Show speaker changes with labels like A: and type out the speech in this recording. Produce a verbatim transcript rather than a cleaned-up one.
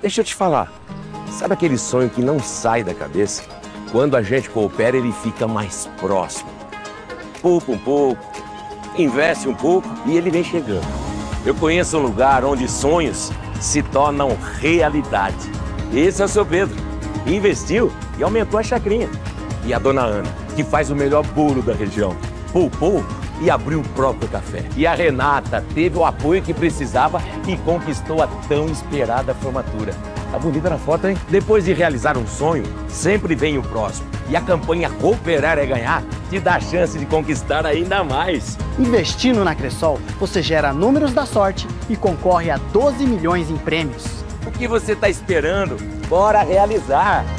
A: Deixa eu te falar, sabe aquele sonho que não sai da cabeça? Quando a gente coopera, ele fica mais próximo. Poupa um pouco, investe um pouco e ele vem chegando. Eu conheço um lugar onde sonhos se tornam realidade. Esse é o seu Pedro. Investiu e aumentou a chacrinha. E a dona Ana, que faz o melhor bolo da região, poupou e abriu o próprio café. E a Renata teve o apoio que precisava e conquistou a tão esperada formatura. Tá bonita na foto, hein? Depois de realizar um sonho, sempre vem o próximo. E a campanha Cooperar é Ganhar te dá a chance de conquistar ainda mais.
B: Investindo na Cressol, você gera números da sorte e concorre a doze milhões em prêmios.
A: O que você tá esperando? Bora realizar!